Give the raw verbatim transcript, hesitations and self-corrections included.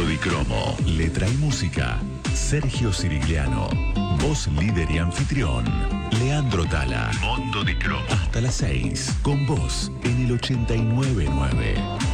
Mondo di Cromo. Letra y música, Sergio Sirigliano. Voz líder y anfitrión, Leandro Tala. Mondo di Cromo. Hasta las seis, con vos en el ochenta y nueve punto nueve.